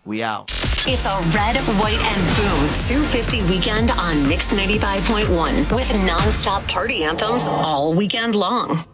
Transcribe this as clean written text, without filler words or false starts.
We out. It's a red, white, and boom 250 weekend on Mix 95.1 with non-stop party anthems all weekend long.